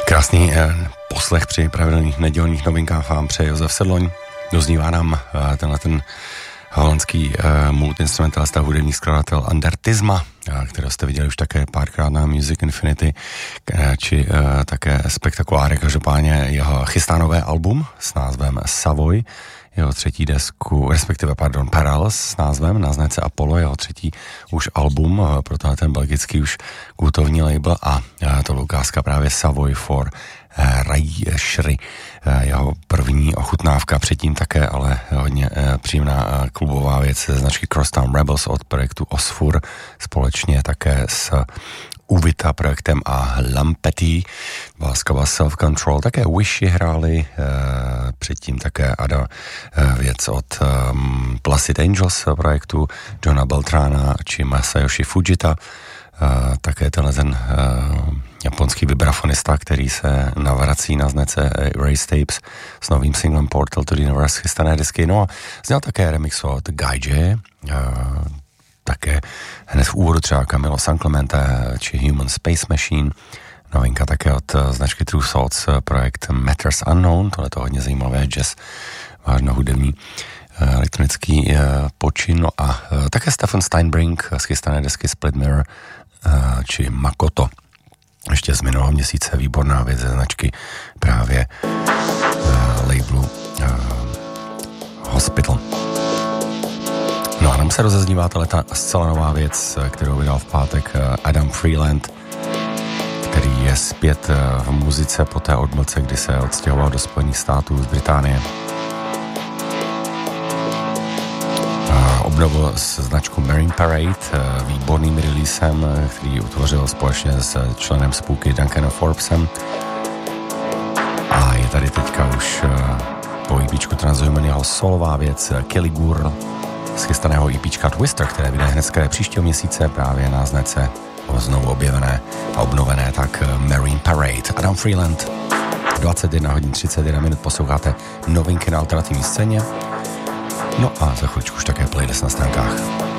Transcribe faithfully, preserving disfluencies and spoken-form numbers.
Krásný eh, poslech při pravidelných nedělních novinkách vám přeje Josef Sedloň. Doznívá nám eh, tenhle ten holandský eh, multiinstrumentalista, hudební skladatel Ander Tisma, eh, kterého jste viděli už také párkrát na Music Infinity, eh, či eh, také spektakuláry. Každopádně jeho chystá nové album s názvem Savoy, jeho třetí desku, respektive, pardon, Parallels s názvem na značce Apollo, jeho třetí už album, protože ten belgický už kultovní label a to ukázka právě Savoy for Rajšry, jeho první ochutnávka, předtím také ale hodně příjemná klubová věc ze značky Crosstown Rebels od projektu Osfur, společně také s Uvita projektem a Lampetti, láskavá Self Control, také Wishy hráli, e, předtím také Ada e, věc od e, Placid Angels projektu Johna Beltrana či Masayoshi Fujita, e, také tenhle ten e, japonský vibrafonista, který se navrací na značce Erase Tapes s novým singlem Portal to the Universe chystané disky. No a zněl také remix od Gaije, e, také hned v úvodu třeba Camilo San Clemente či Human Space Machine, novinka také od značky True Thoughts, projekt Matters Unknown, tohle to hodně zajímavé, jazz, vážno hudební, elektronický počin, no a také Stefan Steinbrink z chystané desky Split Mirror či Makoto. Ještě z minulého měsíce výborná věc ze značky právě labelu Hospital. No a nám se rozeznívá ta zcela nová věc, kterou vydal v pátek Adam Freeland, který je zpět v muzice po té odmlce, kdy se odstěhoval do Spojených států z Británie. Obnovil značku Marine Parade výborným releasem, který utvořil společně s členem Spooky Duncanem Forbesem. A je tady teďka už po EPčku Transhuman jeho solová věc Kelly Gurl z chystaného EPčka Twister, které vyjde hned z kraje příštího měsíce právě na značce znovu objevené a obnovené, tak Marine Parade. Adam Freeland, dvacet jedna hodin třicet jedna minut, posloucháte novinky na alternativní scéně. No a za chvíličku už také playlist na stránkách.